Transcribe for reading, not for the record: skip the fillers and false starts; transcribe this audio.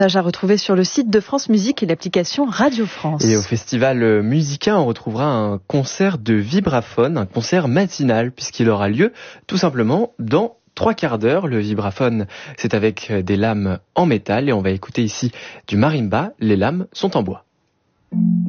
À retrouver sur le site de France Musique et l'application Radio France. Et au festival Musica, on retrouvera un concert de vibraphone, un concert matinal, puisqu'il aura lieu tout simplement dans 3/4 d'heure. Le vibraphone, c'est avec des lames en métal et on va écouter ici du marimba. Les lames sont en bois.